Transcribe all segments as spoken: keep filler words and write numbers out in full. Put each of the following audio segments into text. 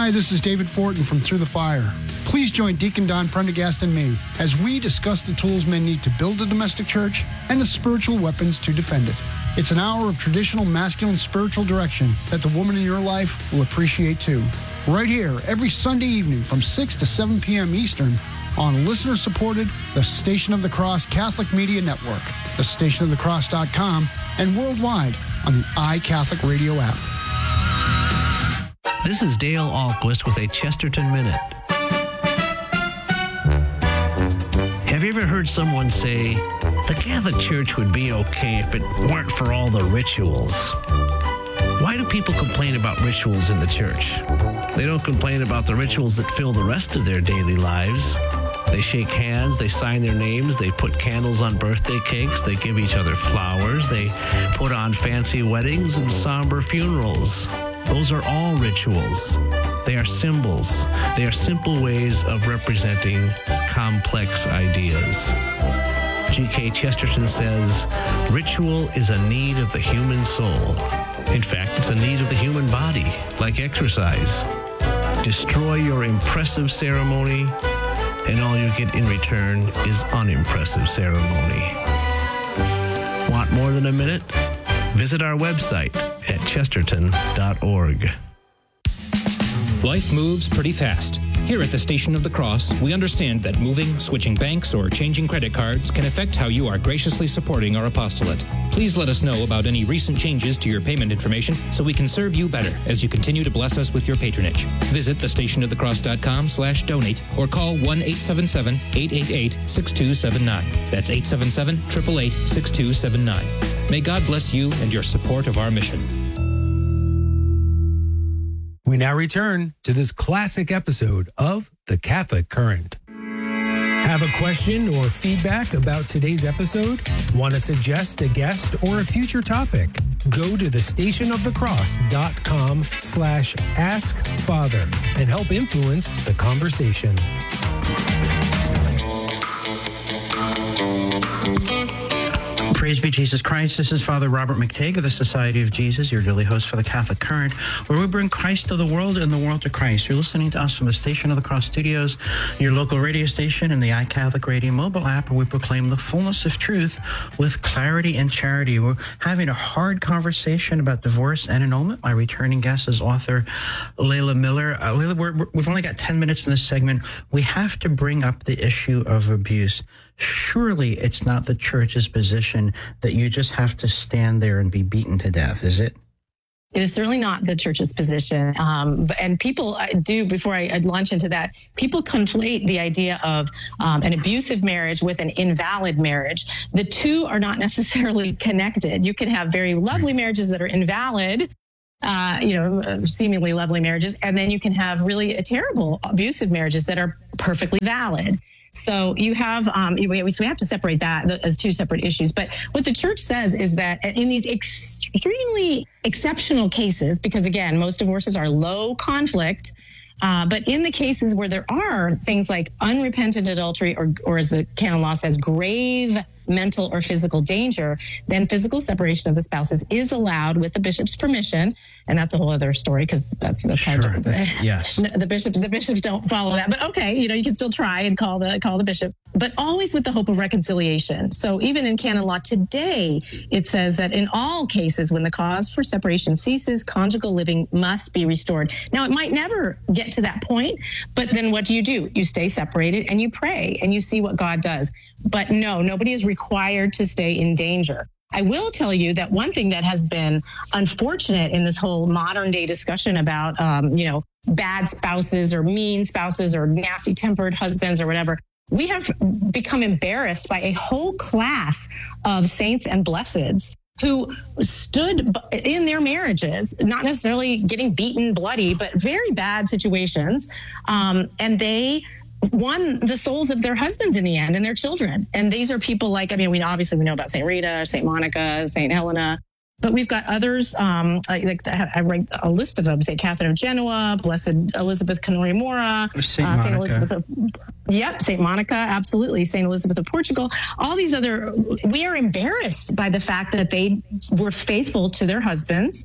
Hi, this is David Fortin from Through the Fire. Please join Deacon Don Prendergast and me as we discuss the tools men need to build a domestic church and the spiritual weapons to defend it. It's an hour of traditional masculine spiritual direction that the woman in your life will appreciate too. Right here, every Sunday evening from six to seven p.m. Eastern on listener-supported The Station of the Cross Catholic Media Network, the station of the cross dot com, and worldwide on the iCatholic Radio app. This is Dale Ahlquist with a Chesterton Minute. Have you ever heard someone say, the Catholic Church would be okay if it weren't for all the rituals? Why do people complain about rituals in the church? They don't complain about the rituals that fill the rest of their daily lives. They shake hands, they sign their names, they put candles on birthday cakes, they give each other flowers, they put on fancy weddings and somber funerals. Those are all rituals. They are symbols. They are simple ways of representing complex ideas. G K Chesterton says, ritual is a need of the human soul. In fact, it's a need of the human body, like exercise. Destroy your impressive ceremony, and all you get in return is unimpressive ceremony. Want more than a minute? Visit our website at chesterton dot org. Life moves pretty fast. Here at the Station of the Cross, we understand that moving, switching banks, or changing credit cards can affect how you are graciously supporting our apostolate. Please let us know about any recent changes to your payment information so we can serve you better as you continue to bless us with your patronage. Visit the station of the cross dot com slash donate or call one eight seven seven, eight eight eight, six two seven nine. That's eight seven seven, eight eight eight, six two seven nine. May God bless you and your support of our mission. We now return to this classic episode of The Catholic Current. Have a question or feedback about today's episode? Want to suggest a guest or a future topic? Go to the station of the cross dot com slash ask father and help influence the conversation. Praise be Jesus Christ. This is Father Robert McTague of the Society of Jesus, your daily host for the Catholic Current, where we bring Christ to the world and the world to Christ. You're listening to us from the Station of the Cross Studios, your local radio station, and the iCatholic Radio mobile app, where we proclaim the fullness of truth with clarity and charity. We're having a hard conversation about divorce and annulment. My returning guest is author Layla Miller. Uh, Layla, we're, we're, we've only got ten minutes in this segment. We have to bring up the issue of abuse. Surely it's not the church's position that you just have to stand there and be beaten to death, is it? It is certainly not the church's position. Um, and people do, before I launch into that, people conflate the idea of um, an abusive marriage with an invalid marriage. The two are not necessarily connected. You can have very lovely marriages that are invalid, uh, you know, seemingly lovely marriages, and then you can have really terrible abusive marriages that are perfectly valid. So you have, um, we have to separate that as two separate issues. But what the church says is that in these extremely exceptional cases, because again, most divorces are low conflict, uh, but in the cases where there are things like unrepentant adultery or, or as the canon law says, grave mental or physical danger, then physical separation of the spouses is allowed with the bishop's permission. And that's a whole other story because that's, that's sure. hard to, yes. the bishops, the bishops don't follow that, but okay, you know, you can still try and call the, call the bishop, but always with the hope of reconciliation. So even in canon law today, it says that in all cases, when the cause for separation ceases, conjugal living must be restored. Now it might never get to that point, but then what do you do? You stay separated and you pray and you see what God does. But no, nobody is required to stay in danger. I will tell you that one thing that has been unfortunate in this whole modern day discussion about, um, you know, bad spouses or mean spouses or nasty tempered husbands or whatever, we have become embarrassed by a whole class of saints and blesseds who stood in their marriages, not necessarily getting beaten, bloody, but very bad situations. Um, and they won the souls of their husbands in the end and their children. And these are people like, I mean, we obviously we know about Saint Rita, Saint Monica, Saint Helena, but we've got others, um, like I write a list of them, Saint Catherine of Genoa, Blessed Elizabeth Canori Mora, Saint uh, Saint Monica. Elizabeth of, yep, Saint Monica, absolutely, Saint Elizabeth of Portugal, all these other, we are embarrassed by the fact that they were faithful to their husbands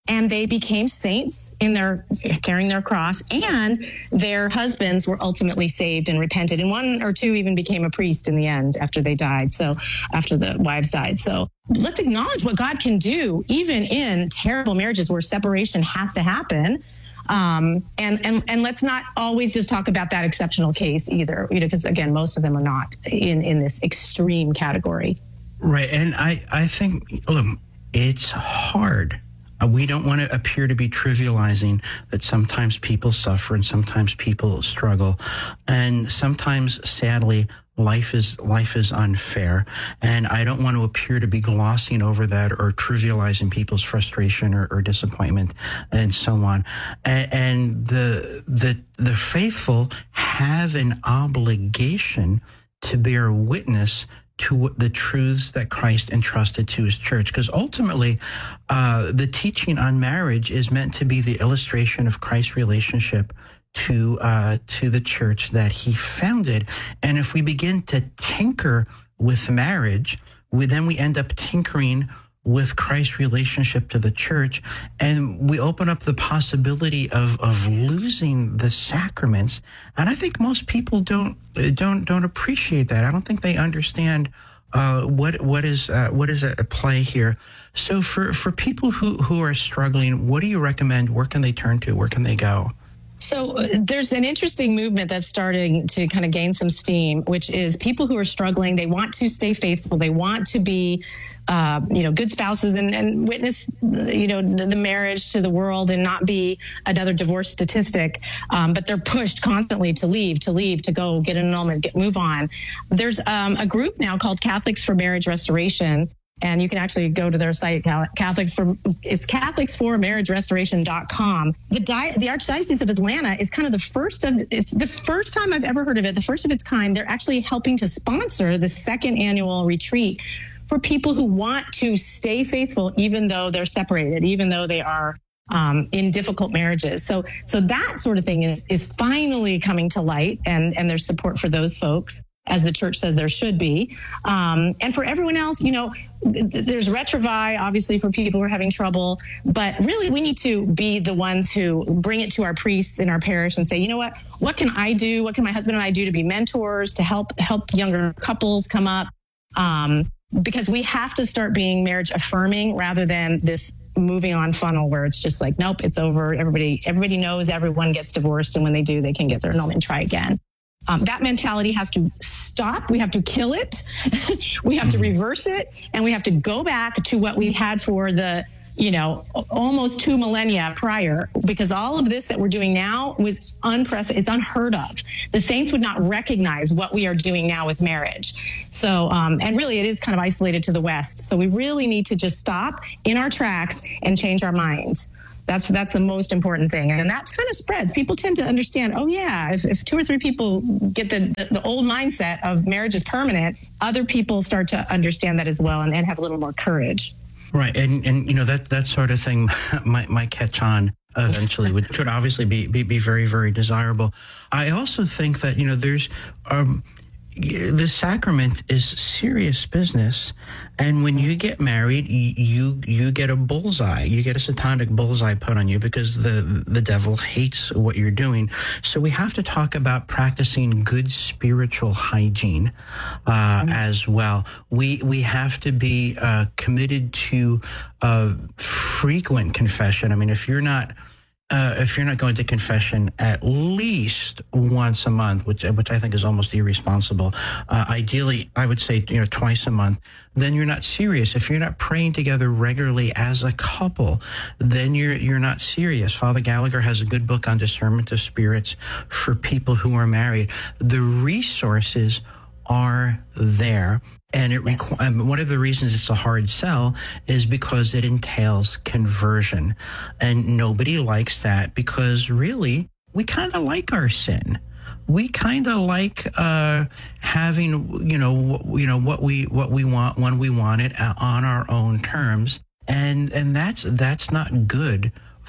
and they became saints in their carrying their cross, and their husbands were ultimately saved and repented. And one or two even became a priest in the end after they died. So after the wives died. So let's acknowledge what God can do, even in terrible marriages where separation has to happen. Um, and, and, and let's not always just talk about that exceptional case either, you know, because again, most of them are not in, in this extreme category. Right. And I, I think, look, it's hard. Uh, we don't want to appear to be trivializing that sometimes people suffer and sometimes people struggle. And sometimes, sadly, life is life is unfair. And I don't want to appear to be glossing over that or trivializing people's frustration or, or disappointment and so on. And, and the the the faithful have an obligation to bear witness to the truths that Christ entrusted to his church. Because ultimately, uh, the teaching on marriage is meant to be the illustration of Christ's relationship to uh, to the church that he founded. And if we begin to tinker with marriage, we, then we end up tinkering with Christ's relationship to the church, and we open up the possibility of of losing the sacraments. And I think most people don't don't don't appreciate that. I don't think they understand uh, what what is uh, what is at play here. So for for people who who are struggling, what do you recommend? Where can they turn to? Where can they go? So uh, there's an interesting movement that's starting to kind of gain some steam, which is people who are struggling. They want to stay faithful. They want to be, uh, you know, good spouses and, and witness, you know, the, the marriage to the world and not be another divorce statistic. Um, but they're pushed constantly to leave, to leave, to go get an annulment, get move on. There's um, a group now called Catholics for Marriage Restoration. And you can actually go to their site, Catholics for, it's Catholics for Marriage Restoration dot com. The, di, the Archdiocese of Atlanta is kind of the first of, it's the first time I've ever heard of it, the first of its kind. They're actually helping to sponsor the second annual retreat for people who want to stay faithful, even though they're separated, even though they are um, in difficult marriages. So, so that sort of thing is, is finally coming to light, and, and there's support for those folks, as the church says there should be. Um, and for everyone else, you know, there's Retrovi, obviously, for people who are having trouble. But really, we need to be the ones who bring it to our priests in our parish and say, you know what, what can I do? What can my husband and I do to be mentors, to help help younger couples come up? Um, because we have to start being marriage affirming rather than this moving on funnel where it's just like, nope, it's over. Everybody, everybody knows everyone gets divorced. And when they do, they can get their annulment and try again. Um, that mentality has to stop. We have to kill it. We have to reverse it. And we have to go back to what we had for the, you know, almost two millennia prior, because all of this that we're doing now was unprecedented. It's unheard of. The saints would not recognize what we are doing now with marriage. So, um, and really it is kind of isolated to the West. So we really need to just stop in our tracks and change our minds. That's that's the most important thing. And that kind of spreads. People tend to understand, oh, yeah, if, if two or three people get the, the, the old mindset of marriage is permanent, other people start to understand that as well and, and have a little more courage. Right. And, and you know, that, that sort of thing might, might catch on eventually, which would obviously be, be, be very, very desirable. I also think that, you know, there's... Um, the sacrament is serious business, and when you get married, you you get a bullseye. You get a satanic bullseye put on you because the the devil hates what you're doing. So we have to talk about practicing good spiritual hygiene uh, mm-hmm. as well. We we have to be uh, committed to uh, frequent confession. I mean, if you're not. Uh, if you're not going to confession at least once a month, which which I think is almost irresponsible, uh, ideally, I would say, you know, twice a month, then you're not serious. If you're not praying together regularly as a couple, then you're you're not serious. Father Gallagher has a good book on discernment of spirits for people who are married. The resources are there. And it yes. requ- um, one of the reasons it's a hard sell is because it entails conversion. And nobody likes that because really, we kind of like our sin. We kind of like uh, having, you know, w- you know what we what we want when we want it on our own terms. And and that's that's not good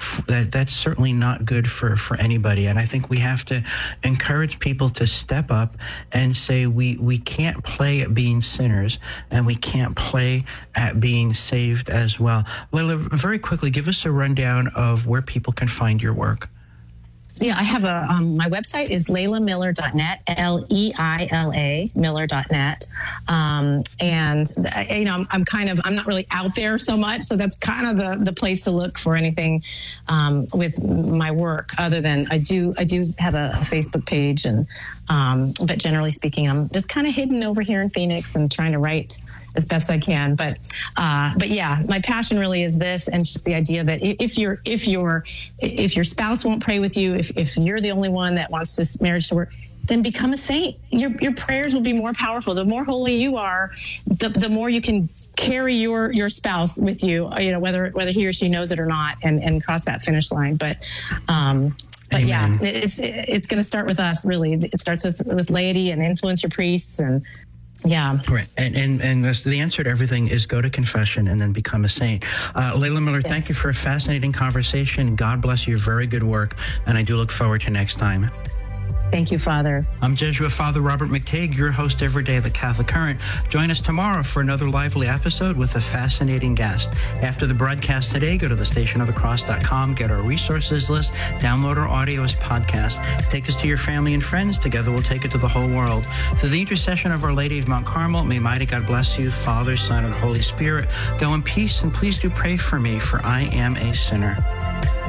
that that's certainly not good for, for anybody. And I think we have to encourage people to step up and say we, we can't play at being sinners, and we can't play at being saved as well. Layla, very quickly, give us a rundown of where people can find your work. Yeah, I have a, um, my website is leila miller dot net, L E I L A, miller dot net. Um, and, you know, I'm, I'm kind of, I'm not really out there so much. So that's kind of the, the place to look for anything um, with my work, other than I do, I do have a, a Facebook page. And, um, but generally speaking, I'm just kind of hidden over here in Phoenix and trying to write as best I can. But, uh, but yeah, my passion really is this, and just the idea that if you're, if you're, if your spouse won't pray with you, if, if you're the only one that wants this marriage to work, then become a saint. Your your prayers will be more powerful. The more holy you are, the the more you can carry your your spouse with you, you know, whether whether he or she knows it or not, and, and cross that finish line. But um But Amen. yeah, it's it's going to start with us, really. It starts with, with laity and influence your priests, and yeah. Right. And, and, and the answer to everything is go to confession and then become a saint. Uh, Layla Miller, yes. Thank you for a fascinating conversation. God bless you. Very good work. And I do look forward to next time. Thank you, Father. I'm Jesuit Father Robert McTague, your host every day of the Catholic Current. Join us tomorrow for another lively episode with a fascinating guest. After the broadcast today, go to the station of the cross dot com, get our resources list, download our audio as podcast. Take this to your family and friends. Together we'll take it to the whole world. Through the intercession of Our Lady of Mount Carmel, may mighty God bless you, Father, Son, and Holy Spirit. Go in peace, and please do pray for me, for I am a sinner.